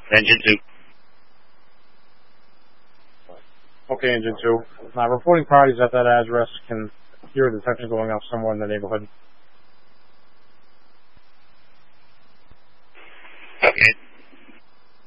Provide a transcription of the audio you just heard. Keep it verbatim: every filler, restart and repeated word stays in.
Engine two. Okay, Engine two. Now, reporting parties at that address can hear a detective going off somewhere in the neighborhood. Okay.